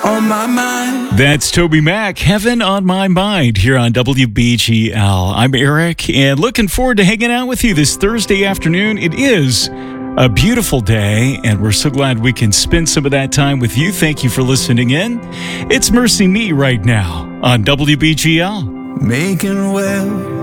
on my mind. That's Toby Mac, Heaven on My Mind, here on WBGL. I'm Eric, and looking forward to hanging out with you this Thursday afternoon. It is a beautiful day, and we're so glad we can spend some of that time with you. Thank you for listening in. It's Mercy Me right now on WBGL. Making well